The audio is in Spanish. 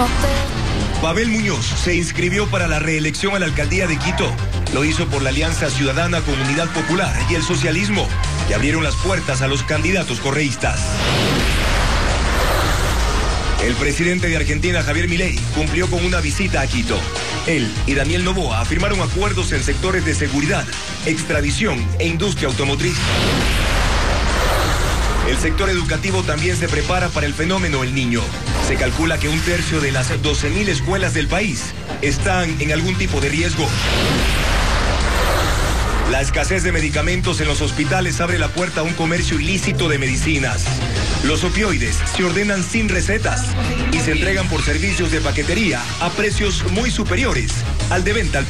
Pavel Muñoz se inscribió para la reelección a la alcaldía de Quito. Lo hizo por la Alianza Ciudadana con Unidad Popular y el socialismo, que abrieron las puertas a los candidatos correístas. El presidente de Argentina, Javier Milei, cumplió con una visita a Quito. Él y Daniel Noboa firmaron acuerdos en sectores de seguridad, extradición e industria automotriz. El sector educativo también se prepara para el fenómeno El Niño. Se calcula que 1/3 de las 12.000 escuelas del país están en algún tipo de riesgo. La escasez de medicamentos en los hospitales abre la puerta a un comercio ilícito de medicinas. Los opioides se ordenan sin recetas y se entregan por servicios de paquetería a precios muy superiores al de venta al